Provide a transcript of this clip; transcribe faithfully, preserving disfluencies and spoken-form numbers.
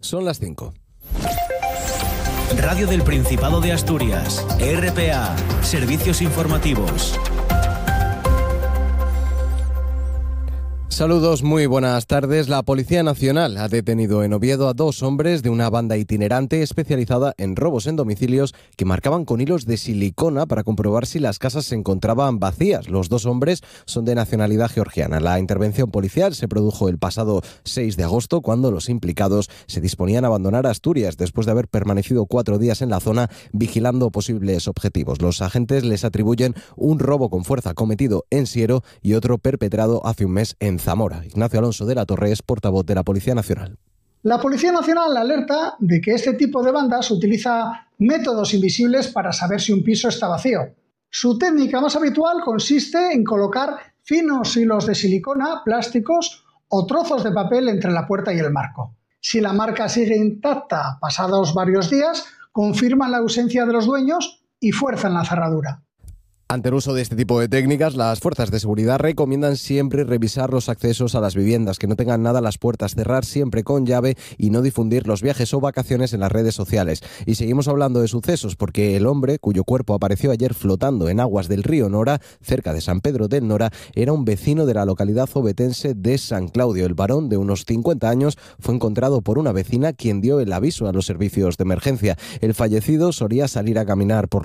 Son las cinco. Radio del Principado de Asturias, R P A, Servicios Informativos. Saludos, muy buenas tardes. La Policía Nacional ha detenido en Oviedo a dos hombres de una banda itinerante especializada en robos en domicilios que marcaban con hilos de silicona para comprobar si las casas se encontraban vacías. Los dos hombres son de nacionalidad georgiana. La intervención policial se produjo el pasado seis de agosto, cuando los implicados se disponían a abandonar Asturias después de haber permanecido cuatro días en la zona vigilando posibles objetivos. Los agentes les atribuyen un robo con fuerza cometido en Siero y otro perpetrado hace un mes en Zamora. Ignacio Alonso de la Torre es portavoz de la Policía Nacional. La Policía Nacional alerta de que este tipo de bandas utiliza métodos invisibles para saber si un piso está vacío. Su técnica más habitual consiste en colocar finos hilos de silicona, plásticos o trozos de papel entre la puerta y el marco. Si la marca sigue intacta pasados varios días, confirman la ausencia de los dueños y fuerzan la cerradura. Ante el uso de este tipo de técnicas, las fuerzas de seguridad recomiendan siempre revisar los accesos a las viviendas, que no tengan nada las puertas, cerrar siempre con llave y no difundir los viajes o vacaciones en las redes sociales. Y seguimos hablando de sucesos porque el hombre, cuyo cuerpo apareció ayer flotando en aguas del río Nora, cerca de San Pedro del Nora, era un vecino de la localidad ovetense de San Claudio. El varón, de unos cincuenta años, fue encontrado por una vecina, quien dio el aviso a los servicios de emergencia. El fallecido solía salir a caminar por